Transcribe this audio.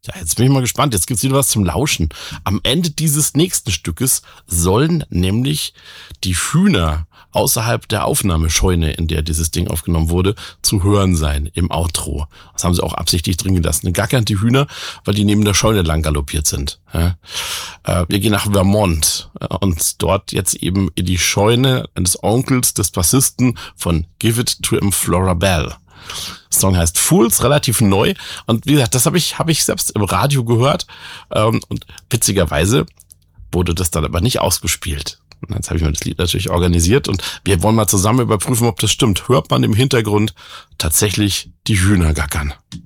Ja, jetzt bin ich mal gespannt. Jetzt gibt's wieder was zum Lauschen. Am Ende dieses nächsten Stückes sollen nämlich die Hühner außerhalb der Aufnahmescheune, in der dieses Ding aufgenommen wurde, zu hören sein im Outro. Das haben sie auch absichtlich drin gelassen. Gackern die Hühner, weil die neben der Scheune lang galoppiert sind. Ja. Wir gehen nach Vermont und dort jetzt eben in die Scheune eines Onkels des Bassisten von Give It to Him Flora Bell. Der Song heißt Fools, relativ neu. Und wie gesagt, das habe ich selbst im Radio gehört. Und witzigerweise wurde das dann aber nicht ausgespielt. Und jetzt habe ich mir das Lied natürlich organisiert und wir wollen mal zusammen überprüfen, ob das stimmt. Hört man im Hintergrund tatsächlich die Hühner gackern?